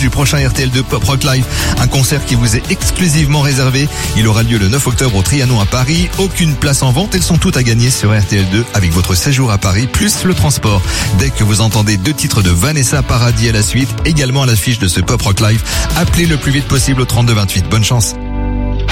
du prochain RTL2 Pop Rock Live, un concert qui vous est exclusivement réservé. Il aura lieu le 9 octobre au Trianon à Paris. Aucune place en vente, elles sont toutes à gagner sur RTL2 avec votre séjour à Paris plus le transport. Dès que vous entendez 2 titres de Vanessa Paradis à la suite, également à l'affiche de ce Pop Rock Live, appelez le plus vite possible au 32 28. Bonne chance.